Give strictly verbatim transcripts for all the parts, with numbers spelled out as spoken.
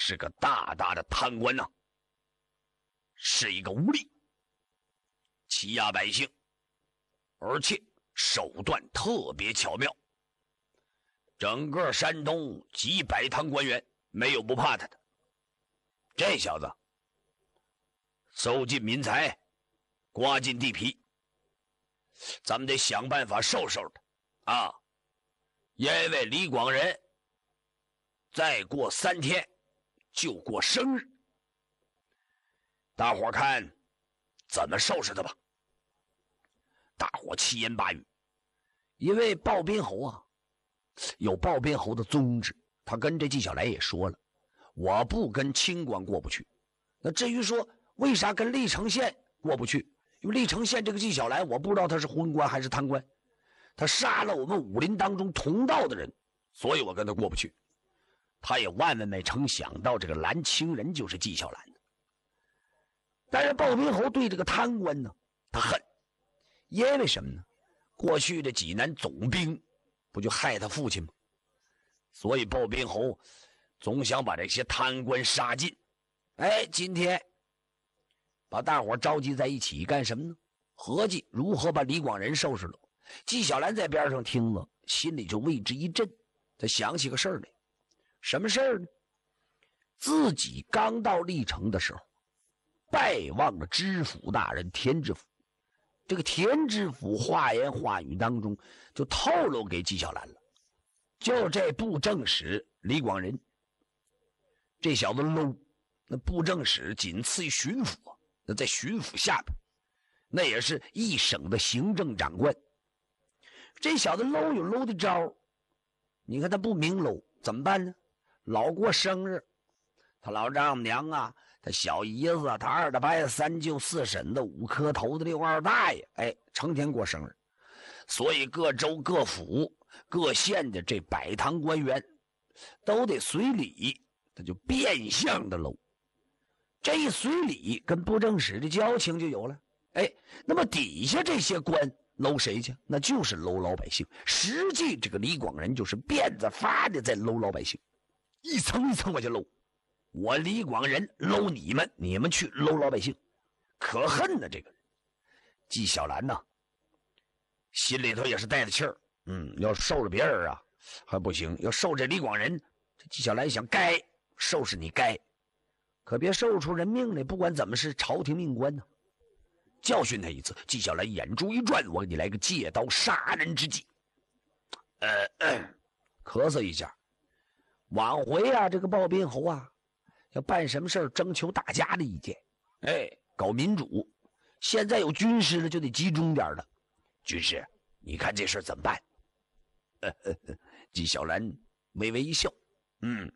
是个大大的贪官呐、啊，是一个无力，欺压百姓，而且手段特别巧妙。整个山东几百堂官员没有不怕他的。这小子收尽民财，刮尽地皮，咱们得想办法收收他啊！因为李广仁再过三天就过生日，大伙看怎么收拾他吧。大伙七言八语，因为鲍宾侯啊有鲍宾侯的宗旨，他跟这纪晓岚也说了，我不跟清官过不去。那至于说为啥跟历城县过不去，因为历城县这个纪晓岚我不知道他是昏官还是贪官，他杀了我们武林当中同道的人，所以我跟他过不去。他也万万没成想到这个蓝清人就是纪晓岚的。但是鲍宾侯对这个贪官呢他恨，因为什么呢？过去的济南总兵不就害他父亲吗？所以鲍宾侯总想把这些贪官杀尽。哎，今天把大伙召集在一起干什么呢？合计如何把李广仁收拾了。纪晓岚在边上听了，心里就为之一震。他想起个事儿来，什么事儿呢？自己刚到历城的时候，拜望了知府大人田知府。这个田知府话言话语当中就透露给纪晓岚了，就这布政使李广仁，这小子 low。那布政使仅次于巡抚啊，那在巡抚下边，那也是一省的行政长官。这小子 low 有 low 的招，你看他不明 low 怎么办呢？老过生日，他老丈母娘啊，他小姨子，他二大伯、三舅、四婶子、五磕头的六二大爷，哎，成天过生日。所以各州、各府、各县的这百堂官员都得随礼，他就变相的 low。这一随礼，跟布政使的交情就有了。哎，那么底下这些官搂谁去？那就是搂老百姓。实际这个李广仁就是辫子发的在搂老百姓，一层一层往下搂。我李广仁搂你们，你们去搂老百姓，可恨呢！这个人纪晓岚呢，心里头也是带着气儿。嗯，要受着别人啊还不行，要受着李广仁，这纪晓岚想该收拾你该。可别受出人命来，不管怎么是朝廷命官呢。教训他一次，纪晓岚眼珠一转，我给你来个借刀杀人之计。呃，呃咳嗽一下。往回啊，这个鲍宾侯啊，要办什么事儿，征求大家的意见。哎，搞民主，现在有军师了，就得集中点了。军师，你看这事儿怎么办？呵呵呵纪晓岚微微一笑，嗯。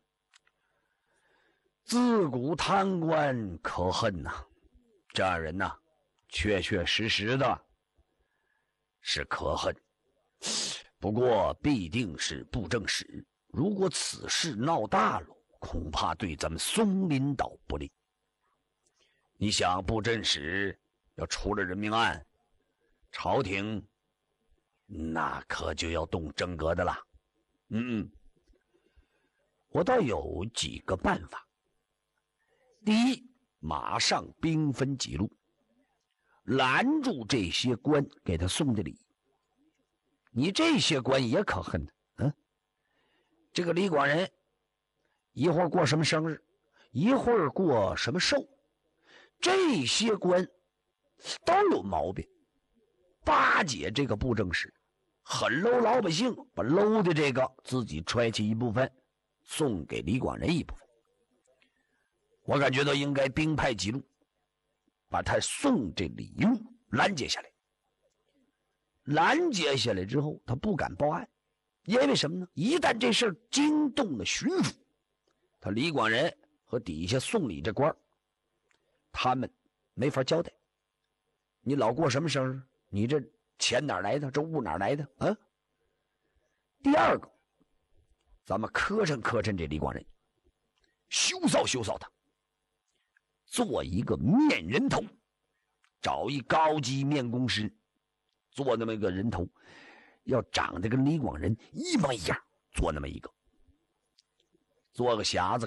自古贪官可恨呐、啊，这样人呐、啊，确确实实的是可恨。不过必定是布政使，如果此事闹大了，恐怕对咱们松林岛不利。你想，布政使要出了人命案，朝廷那可就要动真格的了。嗯，我倒有几个办法。第一，马上兵分几路，拦住这些官给他送的礼。你这些官也可恨的，嗯，这个李广仁一会儿过什么生日，一会儿过什么寿，这些官都有毛病。巴结这个布政使，很搂老百姓，把搂的这个自己揣起一部分，送给李广仁一部分。我感觉到应该兵派几路，把他送这礼物拦截下来。拦截下来之后，他不敢报案，因为什么呢？一旦这事儿惊动了巡抚，他李广仁和底下送礼这官，他们没法交代。你老过什么生日？你这钱哪来的？这物哪来的？啊！第二个，咱们磕碜磕碜这李广仁，羞臊羞臊他。做一个面人头，找一高级面工师做那么一个人头，要长得跟李广仁一模一样，做那么一个，做个匣子